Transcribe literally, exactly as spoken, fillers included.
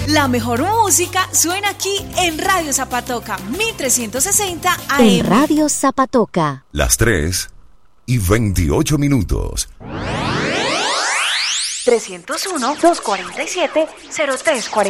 La mejor música suena aquí en Radio Zapatoca, mil trescientos sesenta A M. En Radio Zapatoca. Las tres y veintiocho minutos. trescientos uno, doscientos cuarenta y siete, cero tres cuarenta.